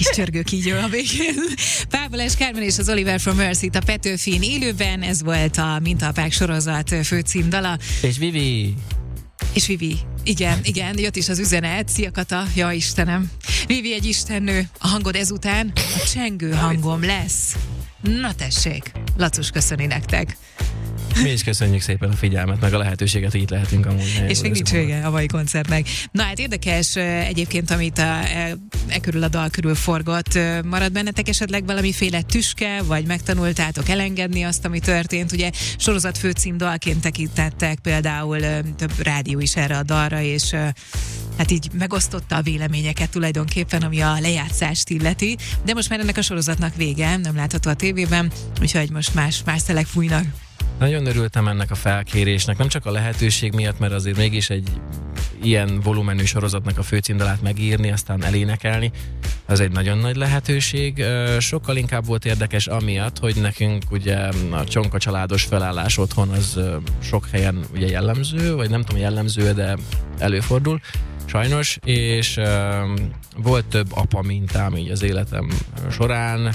Kis csörgőkígyó a végén. Pál Balázs, Kármen és az Oliver from Earth-t a Petőfin élőben, ez volt a Mintaapák sorozat főcímdala. És Vivi. És Vivi. Igen, jött is az üzenet. Szia Kata, ja Istenem. Vivi egy istennő, a hangod ezután a csengő hangom lesz. Na tessék, Lacus köszöni nektek. Mi is köszönjük szépen a figyelmet, meg a lehetőséget, hogy itt lehetünk amúgy. És még nincs vége a mai koncertnek. Na hát érdekes egyébként, amit körül a dal körül forgott. Marad bennetek esetleg valamiféle tüske, vagy megtanultátok elengedni azt, ami történt? Ugye sorozat főcím dalként tekintettek például több rádió is erre a dalra, és hát így megosztotta a véleményeket tulajdonképpen, ami a lejátszást illeti. De most már ennek a sorozatnak vége, nem látható a tévében, úgyhogy most más szelek fújnak. Nagyon örültem ennek a felkérésnek, nem csak a lehetőség miatt, mert azért mégis egy ilyen volumenű sorozatnak a főcímdalát megírni, aztán elénekelni, az egy nagyon nagy lehetőség. Sokkal inkább volt érdekes amiatt, hogy nekünk ugye a Csonka családos felállás otthon az sok helyen ugye jellemző, vagy nem tudom jellemző, de előfordul sajnos, és volt több apa mintám így az életem során.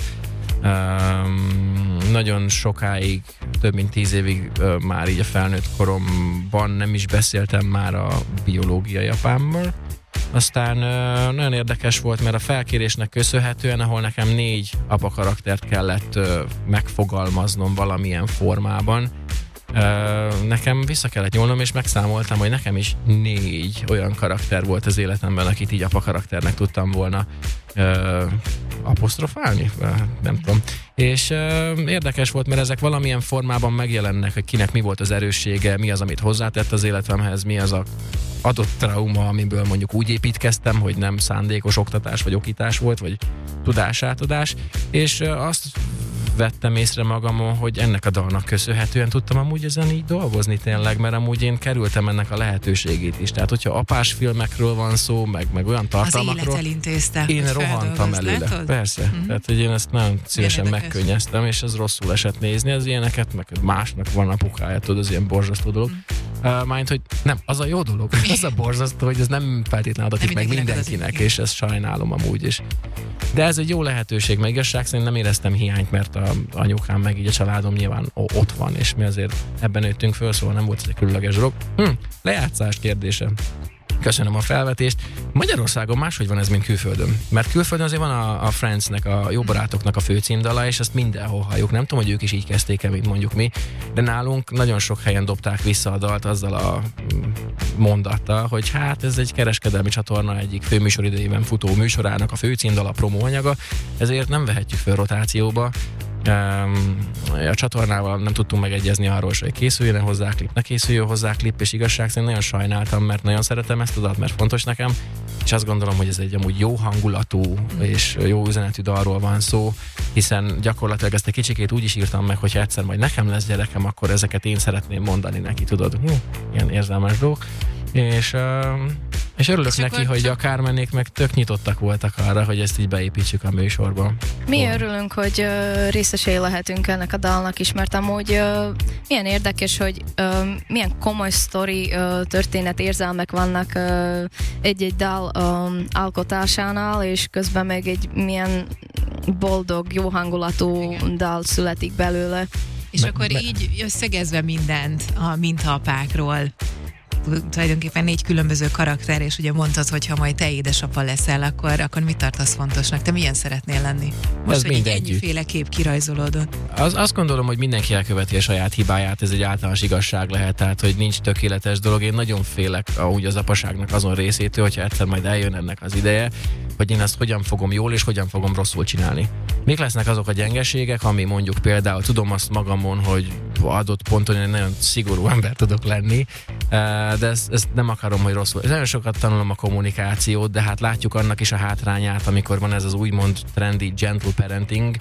Nagyon sokáig, több mint 10 évig már így a felnőtt koromban nem is beszéltem már a biológiai apámmal. Aztán nagyon érdekes volt, mert a felkérésnek köszönhetően, ahol nekem 4 apa karaktert kellett megfogalmaznom valamilyen formában, nekem vissza kellett nyúlnom, és megszámoltam, hogy nekem is 4 olyan karakter volt az életemben, akit így apa karakternek tudtam volna apostrofálni? Nem tudom. És érdekes volt, mert ezek valamilyen formában megjelennek, hogy kinek mi volt az erőssége, mi az, amit hozzátett az életemhez, mi az a adott trauma, amiből mondjuk úgy építkeztem, hogy nem szándékos oktatás vagy okítás volt, vagy tudásátadás, és azt vettem észre magamon, hogy ennek a dalnak köszönhetően tudtam amúgy ezen így dolgozni tényleg, mert amúgy én kerültem ennek a lehetőségét is. Tehát, hogyha apás filmekről van szó, meg olyan tartalmakról. Az élet elintézte. Én rohantam előle. Látod? Persze. Uh-huh. Tehát, hogy én ezt nagyon szívesen megkönnyeztem, és az rosszul esett nézni az ilyeneket, meg másnak van apukája, tudod, az ilyen borzasztó dolog. Mind, hogy nem, az a jó dolog, az a borzasztó, hogy ez nem feltétlenül adatik meg mindenkinek, és ezt sajnálom amúgy is. De ez egy jó lehetőség, meg igazság szerint nem éreztem hiányt, mert a anyukám meg így a családom nyilván ott van, és mi azért ebben nőttünk föl, szóval nem volt ez egy különleges dolog. Lejátszás kérdése. Köszönöm a felvetést. Magyarországon máshogy van ez, mint külföldön. Mert külföldön azért van a Friendsnek, a Jó barátoknak a főcímdala, és ezt mindenhol halljuk. Nem tudom, hogy ők is így kezdték-e, mint mondjuk mi, de nálunk nagyon sok helyen dobták vissza a dalt azzal a mondattal, hogy hát ez egy kereskedelmi csatorna egyik főműsoridejében futó műsorának a főcímdala, promóanyaga, ezért nem vehetjük fel rotációba. A csatornával nem tudtunk megegyezni arról, hogy készüljön hozzá klip, ne készüljön hozzá klip, és igazság szerint nagyon sajnáltam, mert nagyon szeretem ezt a dalt, mert fontos nekem, és azt gondolom, hogy ez egy amúgy jó hangulatú és jó üzenetű dalról van szó, hiszen gyakorlatilag ezt egy kicsikét úgy is írtam meg, hogyha egyszer majd nekem lesz gyerekem, akkor ezeket én szeretném mondani neki, tudod, ilyen érzelmes dolgok, és örülök neki, hogy a Kármenék meg tök nyitottak voltak arra, hogy ezt így beépítsük a műsorba. Mi örülünk, hogy részesei lehetünk ennek a dalnak is, mert amúgy milyen érdekes, hogy milyen komoly sztori, történet, érzelmek vannak egy-egy dal alkotásánál, és közben meg egy milyen boldog, jó hangulatú dal születik belőle. És akkor így összegezve mindent a Mintaapákról, tulajdonképpen 4 különböző karakter, és ugye mondtad, hogy ha majd te édesapa leszel, akkor mit tartasz fontosnak? Te milyen szeretnél lenni? Most, hogy ennyiféle kép kirajzolódott. Azt gondolom, hogy mindenki elköveti a saját hibáját, ez egy általános igazság lehet, tehát hogy nincs tökéletes dolog. Én nagyon félek úgy az apaságnak azon részétől, hogyha egyszer majd eljön ennek az ideje, hogy én ezt hogyan fogom jól és hogyan fogom rosszul csinálni. Mik lesznek azok a gyengeségek, ami mondjuk például tudom azt magamon, hogy adott ponton én nagyon szigorú ember tudok lenni, de ezt nem akarom, hogy rosszul. Nagyon sokat tanulom a kommunikációt, de hát látjuk annak is a hátrányát, amikor van ez az úgymond trendy gentle parenting,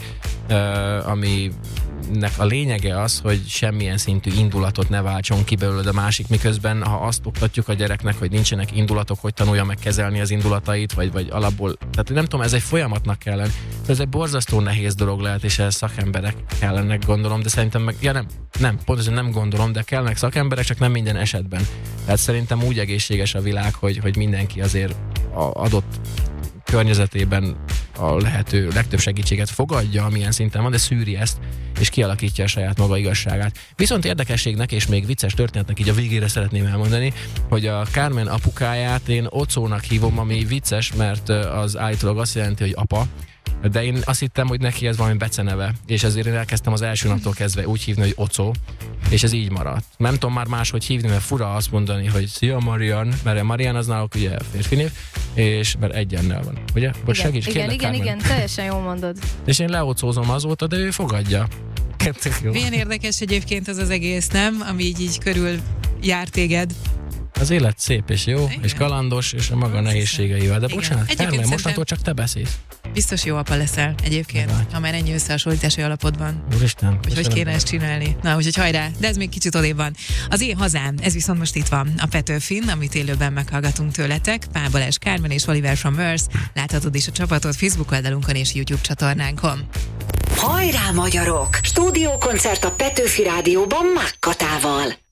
aminek a lényege az, hogy semmilyen szintű indulatot ne váltson ki belőled a másik, miközben ha azt oktatjuk a gyereknek, hogy nincsenek indulatok, hogy tanulja meg kezelni az indulatait, vagy alapból, tehát nem tudom, ez egy folyamatnak kell lenni. Ez egy borzasztó nehéz dolog lehet, és ez szakemberek kellenek, gondolom, de szerintem meg, nem, pontosan nem gondolom, de kellnek szakemberek, csak nem minden esetben. Tehát szerintem úgy egészséges a világ, hogy mindenki azért adott környezetében a lehető legtöbb segítséget fogadja, amilyen szinten van, de szűri ezt, és kialakítja a saját maga igazságát. Viszont érdekességnek és még vicces történetnek így a végére szeretném elmondani, hogy a Carmen apukáját én Ocónak hívom, ami vicces, mert az állítólag azt jelenti, hogy apa, de én azt hittem, hogy neki ez valami beceneve, és ezért én elkezdtem az első naptól kezdve úgy hívni, hogy Ocó, és ez így maradt. Nem tudom már máshogy hívni, mert fura azt mondani, hogy szia Marian, mert Marian az náluk ugye férfi név, és mert egyennel van, ugye? Vagy segíts, igen, teljesen jól mondod. És én leocózom azóta, de ő fogadja. Milyen érdekes egyébként az egész, nem? Ami így körül jár téged. Az élet szép és jó, igen. És kalandos, és a maga nehézségeivel. De bocsánat, Carmen, mostantól csak te beszélsz. Biztos jó apa leszel egyébként, ha már ennyi összehasonlítási alapod van. Úristen. Hogy kéne ezt csinálni. Na, úgyhogy hajrá, de ez még kicsit odébb van. Az én hazám, ez viszont most itt van. A Petőfin, amit élőben meghallgatunk tőletek. Pál Balázs, Carmen és Oliver from Verse. Láthatod is a csapatot Facebook oldalunkon és YouTube csatornánkon. Hajrá magyarok! Stúdiókoncert a Petőfi Rádióban Mákkatával.